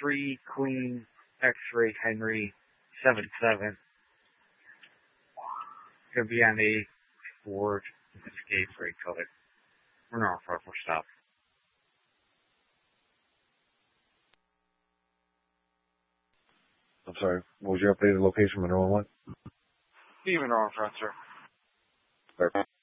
3 Queen X-Ray Henry 77. Gonna be on a Ford Escape Ray color. We're not far for stop. I'm sorry, what was your updated location, Monroe and what? Even on front, sir. Perfect.